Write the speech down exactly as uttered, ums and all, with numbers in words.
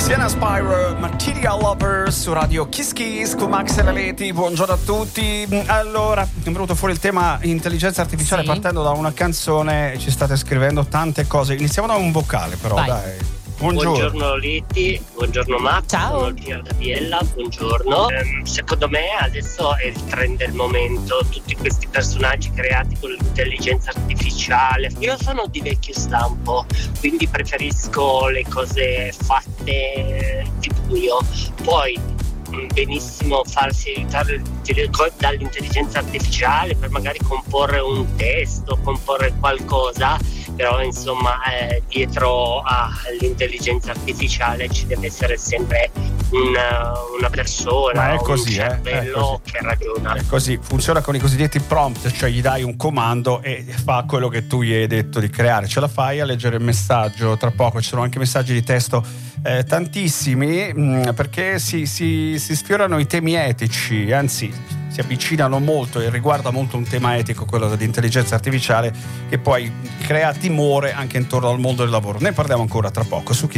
Siena Spyro, Material Lovers su Radio Kiss Kiss con Max e Leti. Buongiorno a tutti. Allora, è venuto fuori il tema intelligenza artificiale, sì, partendo da una canzone. Ci state scrivendo tante cose. Iniziamo da un vocale, però. Vai. Dai. Buongiorno. Buongiorno Leti, buongiorno Max, ciao. Buongiorno Gabriella, buongiorno. Ehm, secondo me adesso è il trend del momento, tutti questi personaggi creati con l'intelligenza artificiale. Io sono di vecchio stampo, quindi preferisco le cose fatte di buio. Poi benissimo farsi aiutare dall'intelligenza artificiale per magari comporre un testo, comporre qualcosa, però insomma eh, dietro all'intelligenza artificiale ci deve essere sempre una, una persona, Ma è così, un cervello eh? che ragiona. È così, funziona con i cosiddetti prompt, cioè gli dai un comando e fa quello che tu gli hai detto di creare. Ce la fai a leggere il messaggio? Tra poco ci sono anche messaggi di testo eh, tantissimi, mh, perché si, si, si sfiorano i temi etici, anzi si avvicinano molto e riguarda molto un tema etico, quello dell'intelligenza artificiale, che poi crea timore anche intorno al mondo del lavoro. Ne parliamo ancora tra poco su Chi